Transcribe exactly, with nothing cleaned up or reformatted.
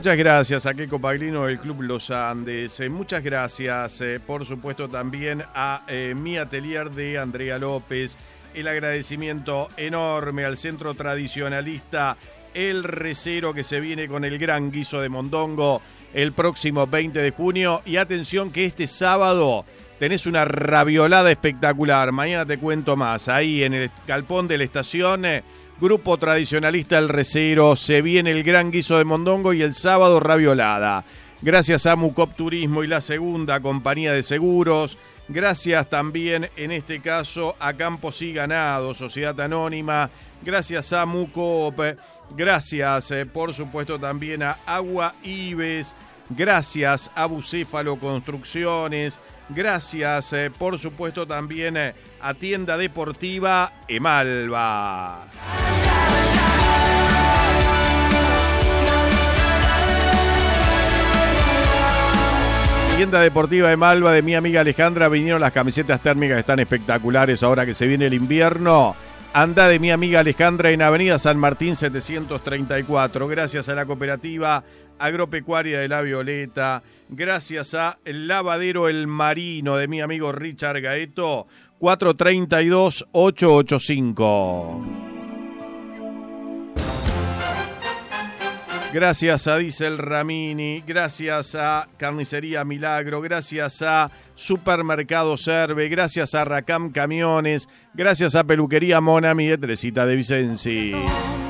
Muchas gracias a Keiko Paglino del Club Los Andes. Eh, muchas gracias, eh, por supuesto, también a eh, mi atelier de Andrea López. El agradecimiento enorme al Centro Tradicionalista El Recero, que se viene con el gran guiso de mondongo el próximo veinte de junio. Y atención que este sábado tenés una raviolada espectacular. Mañana te cuento más. Ahí en el galpón de la estación, eh, Grupo Tradicionalista El Recero, se viene el gran guiso de mondongo y el sábado raviolada. Gracias a Mucop Turismo y la Segunda Compañía de Seguros. Gracias también, en este caso, a Campos y Ganado, Sociedad Anónima. Gracias a Mucop. Gracias, eh, por supuesto, también a Agua Ives. Gracias a Bucéfalo Construcciones. Gracias, eh, por supuesto, también eh, a Tienda Deportiva Emalva. Tienda Deportiva Emalva de mi amiga Alejandra. Vinieron las camisetas térmicas que están espectaculares ahora que se viene el invierno. Anda de mi amiga Alejandra en Avenida San Martín setecientos treinta y cuatro. Gracias a la cooperativa agropecuaria de La Violeta. Gracias a el lavadero El Marino de mi amigo Richard Gaeto. cuatro tres dos, ocho ocho cinco. Gracias a Diesel Ramini, gracias a Carnicería Milagro, gracias a Supermercado Serve, gracias a Racam Camiones, gracias a Peluquería Monami de Teresita de Vicenzi.